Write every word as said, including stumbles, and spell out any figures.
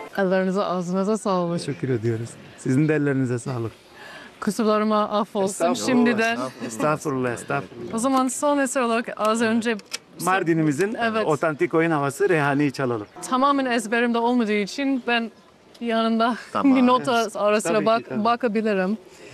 Ellerinize ağzınıza sağlık. Teşekkür ediyoruz. Sizin de ellerinize sağlık. Kusurlarıma affolsun şimdiden. Estağfurullah, estağfurullah. O zaman son eser olarak az önce Mardin'imizin Evet. otantik oyun havası Reyhani'yi çalalım. tamamen ezberimde olmadığı için ben yanında Tamam. bir nota ara sıra Tabii ki, bak, tabii. bakabilirim.